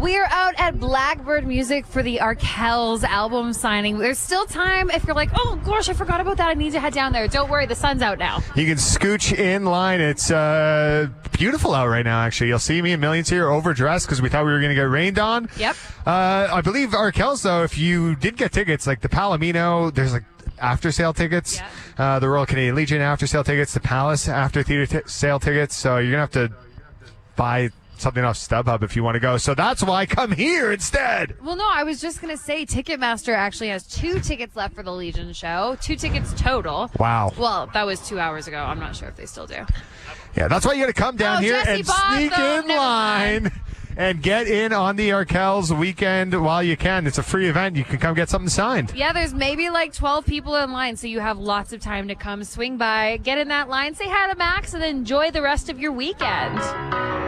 We are out at Blackbird Music for the Arkells album signing. There's still time if you're like, oh gosh, I forgot about that. I need to head down there. Don't worry, the sun's out now. You can scooch in line. It's beautiful out right now, actually. You'll see me and Millions here overdressed because we thought we were going to get rained on. Yep. I believe Arkells, though, if you did get tickets, like the Palomino, there's like after sale tickets, the Royal Canadian Legion after sale tickets, the Palace after theater sale tickets. So you're going to have to buy something off StubHub if you want to go. So that's why I come here instead. Well, no, I was just going to say Ticketmaster actually has 2 tickets left for the Legion show. 2 tickets total. Wow. Well, that was 2 hours ago. I'm not sure if they still do. Yeah, that's why you got to come down here Jesse and bought sneak them. in Never line mind. and get in on the Arkells weekend while you can. It's a free event. You can come get something signed. Yeah, there's maybe like 12 people in line, so you have lots of time to come swing by, get in that line, say hi to Max, and enjoy the rest of your weekend.